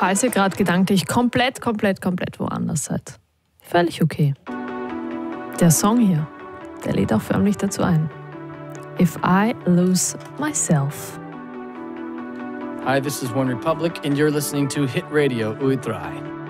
falls ihr gerade gedanklich komplett woanders seid. Völlig okay. Der Song hier, der lädt auch förmlich dazu ein. If I Lose Myself. Hi, this is One Republic, and you're listening to Hit Radio Uitrai.